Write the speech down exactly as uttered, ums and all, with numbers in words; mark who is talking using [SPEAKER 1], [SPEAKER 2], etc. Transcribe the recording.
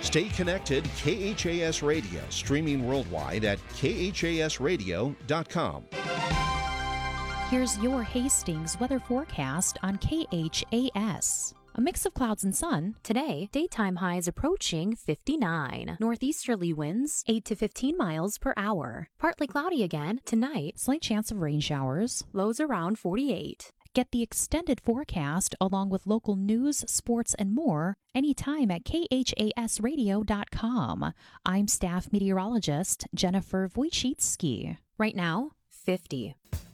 [SPEAKER 1] Stay connected, K H A S Radio, streaming worldwide at K H A S radio dot com.
[SPEAKER 2] Here's your Hastings weather forecast on K H A S. A mix of clouds and sun. Today, daytime highs approaching fifty-nine. Northeasterly winds eight to fifteen miles per hour. Partly cloudy again. Tonight, slight chance of rain showers. Lows around forty-eight. Get the extended forecast along with local news, sports, and more anytime at K H A S radio dot com. I'm staff meteorologist Jennifer Wojcicki. Right now, fifty.